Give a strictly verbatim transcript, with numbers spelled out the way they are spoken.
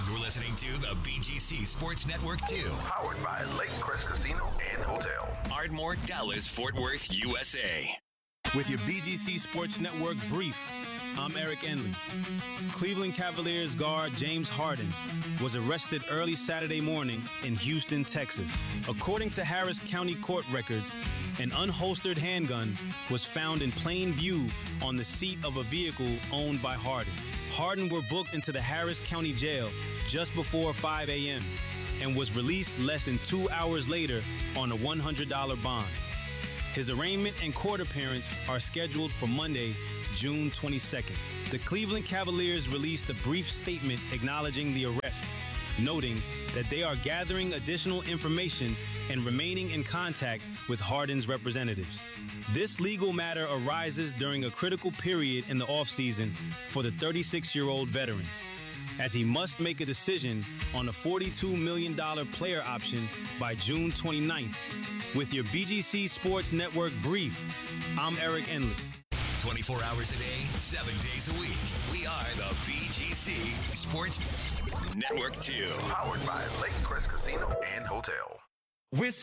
You're listening to the B G C Sports Network two. Powered by Lake Crest Casino and Hotel. Ardmore, Dallas, Fort Worth, U S A. With your B G C Sports Network brief, I'm Eric Enley. Cleveland Cavaliers guard James Harden was arrested early Saturday morning in Houston, Texas. According to Harris County court records, an unholstered handgun was found in plain view on the seat of a vehicle owned by Harden. Harden were booked into the Harris County Jail just before five a.m. and was released less than two hours later on a one hundred dollars bond. His arraignment and court appearance are scheduled for Monday, June twenty-second. The Cleveland Cavaliers released a brief statement acknowledging the arrest, noting that they are gathering additional information and remaining in contact with Harden's representatives. This legal matter arises during a critical period in the offseason for the thirty-six-year-old veteran, as he must make a decision on a forty-two million dollars player option by June twenty-ninth. With your B G C Sports Network brief, I'm Eric Enley. twenty-four hours a day, seven days a week. We are the B G C Sports Network two. Powered by Lake Crest Casino and Hotel. We're